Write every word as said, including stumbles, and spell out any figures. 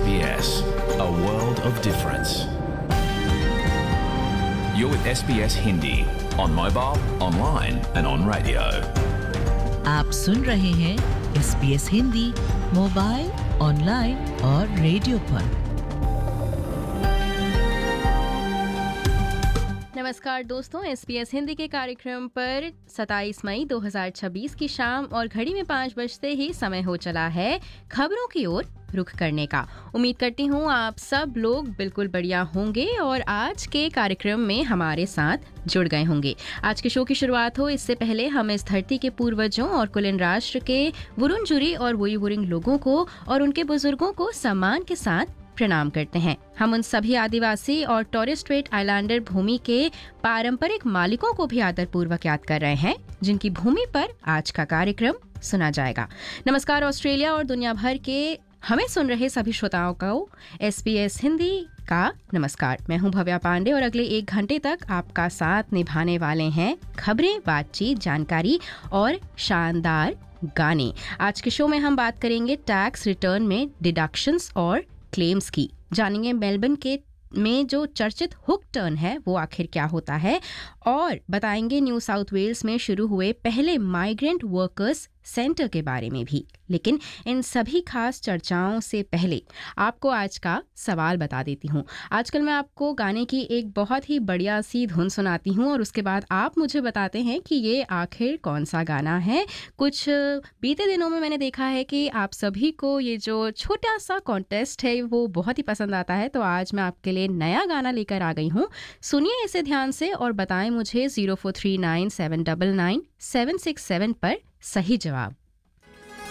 S B S, a world of difference. You're with S B S Hindi on mobile, online and on radio. आप सुन रहे हैं S B S Hindi mobile, online और radio पर। नमस्कार दोस्तों, S B S Hindi के कार्यक्रम पर सत्ताईस मई दो हज़ार छब्बीस की शाम और घड़ी में पाँच बजते ही समय हो चला है खबरों की ओर रुख करने का। उम्मीद करती हूँ आप सब लोग बिल्कुल बढ़िया होंगे और आज के कार्यक्रम में हमारे साथ जुड़ गए होंगे। आज के शो की शुरुआत हो इससे पहले हम इस धरती के पूर्वजों और कुलीन राष्ट्र के वुरुंजुरी और वुयुवुरिंग लोगों को और उनके बुजुर्गों को सम्मान के साथ प्रणाम करते हैं। हम उन सभी आदिवासी और टॉरेस स्ट्रेट आइलैंडर भूमि के पारंपरिक मालिकों को भी आदरपूर्वक याद कर रहे हैं, जिनकी भूमि पर आज का कार्यक्रम सुना जाएगा। नमस्कार ऑस्ट्रेलिया और दुनिया भर के हमें सुन रहे सभी श्रोताओं को एस बी एस हिंदी का नमस्कार। मैं हूं भव्या पांडे और अगले एक घंटे तक आपका साथ निभाने वाले हैं खबरें, बातचीत, जानकारी और शानदार गाने। आज के शो में हम बात करेंगे टैक्स रिटर्न में डिडक्शंस और क्लेम्स की। जानेंगे मेलबर्न के में जो चर्चित हुक टर्न है वो आखिर क्या होता है, और बताएंगे न्यू साउथ वेल्स में शुरू हुए पहले माइग्रेंट वर्कर्स सेंटर के बारे में भी। लेकिन इन सभी खास चर्चाओं से पहले आपको आज का सवाल बता देती हूँ। आजकल मैं आपको गाने की एक बहुत ही बढ़िया सी धुन सुनाती हूँ और उसके बाद आप मुझे बताते हैं कि ये आखिर कौन सा गाना है। कुछ बीते दिनों में मैंने देखा है कि आप सभी को ये जो छोटा सा कॉन्टेस्ट है वो बहुत ही पसंद आता है, तो आज मैं आपके लिए नया गाना लेकर आ गई हूँ। सुनिए इसे ध्यान से और बताएं मुझे zero four three nine seven nine nine seven six seven पर सही जवाब।